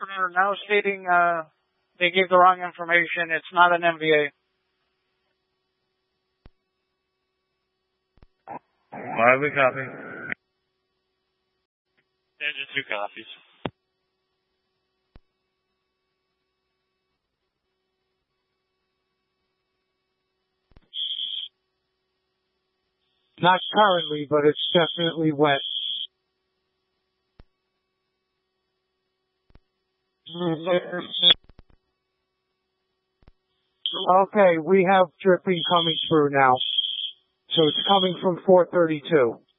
They're now stating they gave the wrong information. It's not an MVA. Alright, we copy. Engine 2 copies. Not currently, but it's definitely wet. Okay, we have dripping coming through now. So it's coming from 432.